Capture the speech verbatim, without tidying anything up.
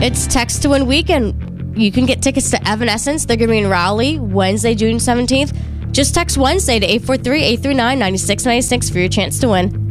It's Text to Win weekend. You can get tickets to Evanescence. They're going to be in Raleigh Wednesday, June seventeenth. Just text Wednesday to eight four three, eight three nine, nine six nine six for your chance to win.